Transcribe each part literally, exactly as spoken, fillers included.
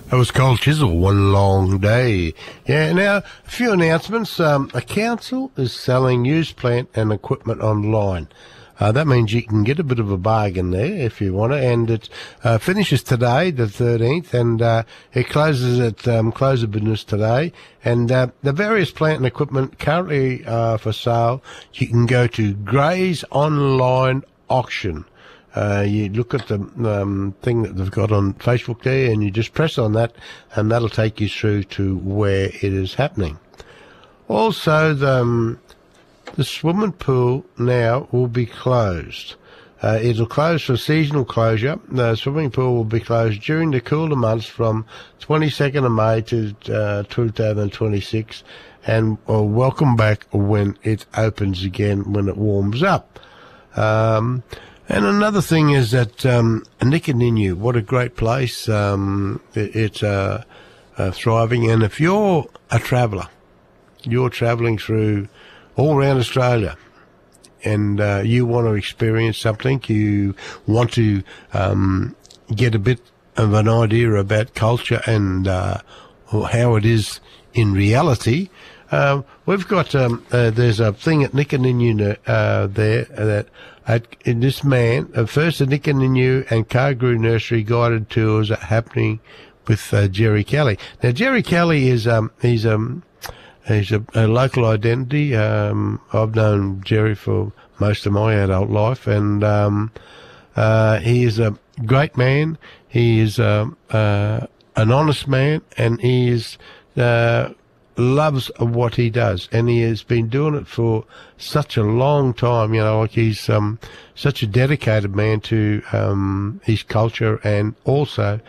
That was Cold Chisel, One Long Day. Yeah, now, a few announcements. Um, a council is selling used plant and equipment online. Uh, that means you can get a bit of a bargain there if you want to, and it uh, finishes today, the thirteenth, and uh, it closes at um, close of business today. And uh, the various plant and equipment currently uh, for sale, you can go to Gray's Online Auction. Uh, you look at the um, thing that they've got on Facebook there, and you just press on that, and that'll take you through to where it is happening. Also, the, um, the swimming pool now will be closed. Uh, it'll close for seasonal closure. The swimming pool will be closed during the cooler months from twenty-second of May to uh, two thousand twenty-six, and uh, welcome back when it opens again when it warms up. Um, And another thing is that um, Nicaninu, what a great place. Um, it, it's uh, uh, thriving. And if you're a traveller, you're travelling through all around Australia, and uh, you want to experience something, you want to um, get a bit of an idea about culture and uh, how it is in reality, uh, we've got, um, uh, there's a thing at Nicaninu uh, there that At, in this man, uh, first the Nicaninu and Cargrew Nursery guided tours are happening with uh, Jerry Kelly. Now, Jerry Kelly is um he's um he's a, a local identity. Um, I've known Jerry for most of my adult life, and um, uh, he is a great man. He is um, uh, an honest man, and he is uh, loves what he does, and he has been doing it for such a long time. You know, like he's um, such a dedicated man to um, his culture and also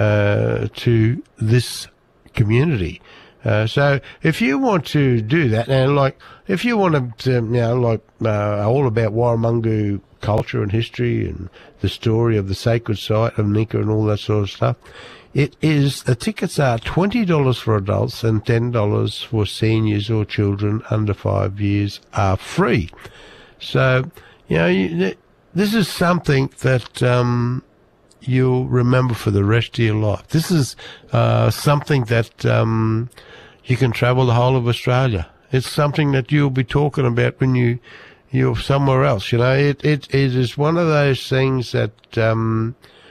uh, to this community. Uh, so if you want to do that, and like if you want to, you know, like uh, all about Warramungu culture and history and the story of the sacred site of Nika and all that sort of stuff, it is, the tickets are twenty dollars for adults and ten dollars for seniors or children under five years are free. So, you know, you, this is something that um, you'll remember for the rest of your life. This is uh, something that um, you can travel the whole of Australia. It's something that you'll be talking about when you, you're somewhere else. You know, it, it, it is one of those things that um,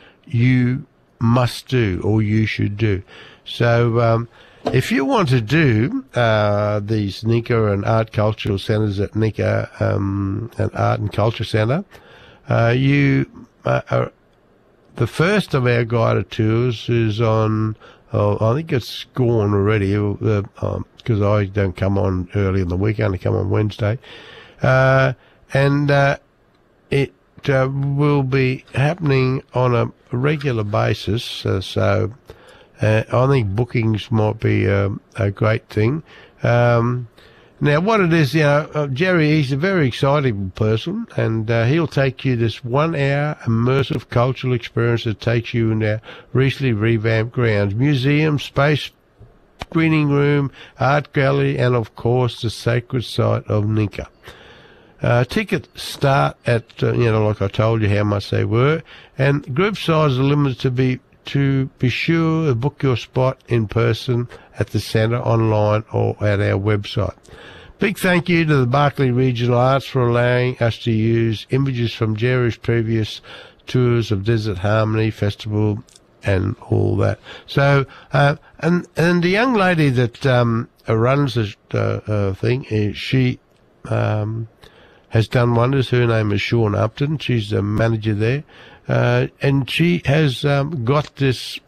you must do, or you should do. So um, if you want to do uh, these Nika and Art Cultural Centres at Nika um, and Art and Culture Centre, uh, you uh, are, the first of our guided tours is on, oh, I think it's gone already, because uh, um, I don't come on early in the week, I only come on Wednesday. Uh, and uh, it uh, will be happening on a regular basis, uh, so uh, I think bookings might be um, a great thing. Um, now, what it is, you know, uh, Jerry, he's a very exciting person, and uh, he'll take you this one-hour immersive cultural experience that takes you in our recently revamped grounds, museum, space, screening room, art gallery, and, of course, the sacred site of Nika. Uh, tickets start at, uh, you know, like I told you how much they were, and group size are limited to be, to be sure to book your spot in person at the centre, online, or at our website. Big thank you to the Barkly Regional Arts for allowing us to use images from Jerry's previous tours of Desert Harmony Festival and all that. So, uh, and, and the young lady that, um, runs this, uh, uh, thing, is she, um, has done wonders. Her name is Sean Upton. She's the manager there. Uh, and she has um, got this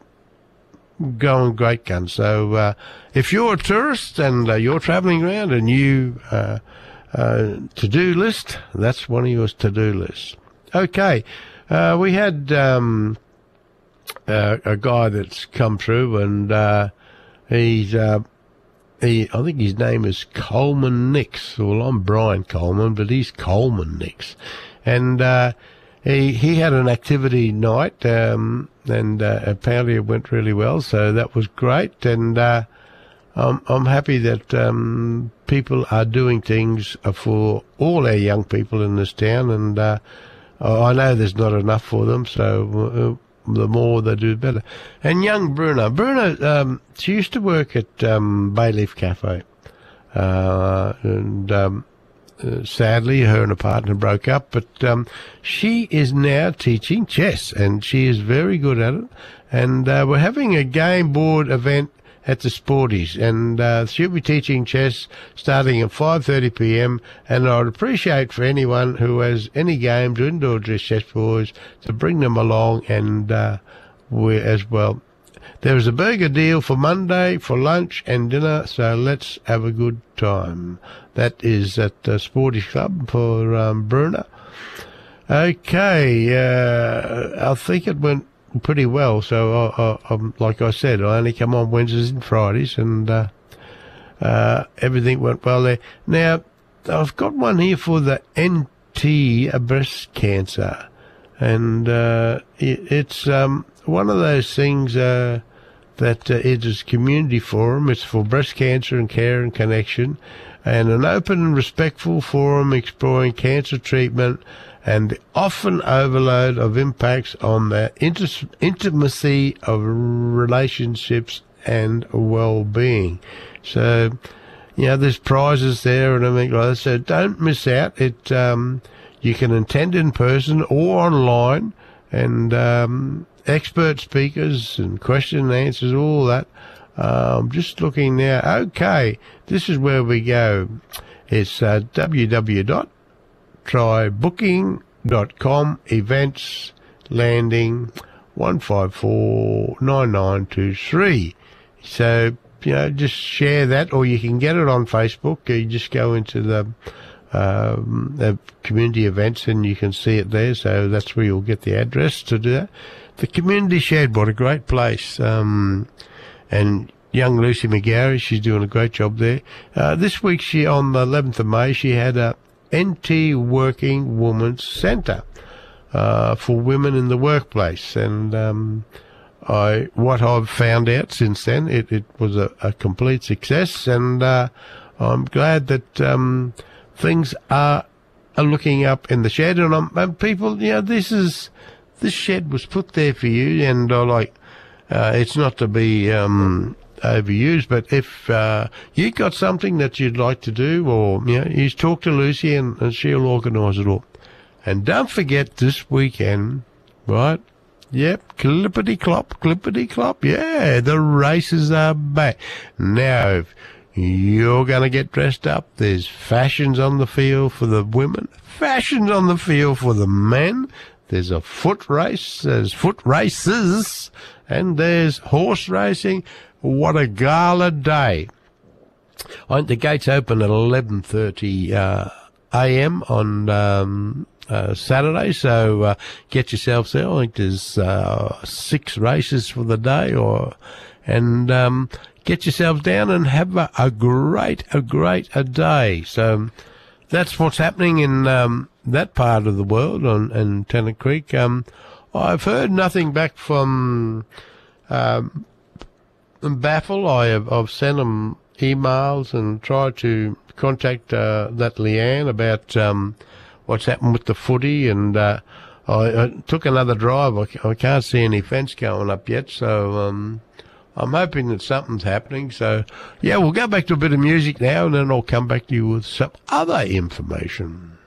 going great gun. So uh, if you're a tourist and uh, you're travelling around and you uh, uh, to-do list, that's one of your to-do lists. Okay. Uh, we had um, uh, a guy that's come through, and uh, he's... Uh, He, I think his name is Coleman Nix. Well, I'm Brian Coleman, but he's Coleman Nix. And uh, he he had an activity night, um, and uh, apparently it went really well, so that was great. And uh, I'm, I'm happy that um, people are doing things for all our young people in this town, and uh, I know there's not enough for them, so the more they do, better. And young Bruna, Bruna, um, she used to work at um, Bayleaf Cafe, uh, and um, uh, sadly, her and her partner broke up. But um, she is now teaching chess, and she is very good at it. And uh, we're having a game board event at the Sporties, and uh, she'll be teaching chess starting at five thirty p m, and I'd appreciate for anyone who has any games or indoor chess boards to bring them along, and uh, we as well. There is a burger deal for Monday for lunch and dinner, so let's have a good time. That is at the Sporties Club for um, Bruna. Okay, uh, I think it went pretty well. So, I, I, I'm, like I said, I only come on Wednesdays and Fridays, and uh, uh, everything went well there. Now, I've got one here for the N T breast cancer, and uh, it, it's um, one of those things uh, that uh, it is a community forum. It's for breast cancer and care and connection, and an open and respectful forum exploring cancer treatment and the often overload of impacts on the inter- intimacy of relationships and well-being. So, you know, there's prizes there and everything like that. So don't miss out. It um, you can attend in person or online, and um, expert speakers and question and answers, all that. I'm um, just looking now. Okay, this is where we go. It's uh, w w w dot try booking dot com, events, landing one five four nine nine two three. So, you know, just share that, or you can get it on Facebook. You just go into the, um, the community events and you can see it there. So that's where you'll get the address to do that. The Community Shed, what a great place. Um, and young Lucy McGarry, she's doing a great job there. Uh, this week, she on the eleventh of May, she had a N T Working Women's Centre uh, for women in the workplace, and um, I what I've found out since then, it, it was a, a complete success, and uh, I'm glad that um, things are, are looking up in the shed, and, I'm, and people, you know, this is this shed was put there for you, and I like uh, it's not to be Um, overused, but if uh, you got something that you'd like to do, or you know, you talk to Lucy and, and she'll organise it all. And don't forget this weekend, right? Yep, clippity clop, clippity clop. Yeah, the races are back now. If you're going to get dressed up, there's fashions on the field for the women, fashions on the field for the men. There's a foot race, there's foot races, and there's horse racing. What a gala day. I think the gates open at eleven thirty uh, a m on um, uh, Saturday, so uh, get yourselves there. I think there's uh, six races for the day, or and um, get yourselves down and have a, a great, a great a day. So that's what's happening in um, that part of the world on in Tennant Creek. Um, I've heard nothing back from um, Baffle. I have, I've sent them emails and tried to contact uh, that Leanne about um, what's happened with the footy, and uh, I, I took another drive. I, I can't see any fence going up yet, so um, I'm hoping that something's happening. So, yeah, we'll go back to a bit of music now, and then I'll come back to you with some other information.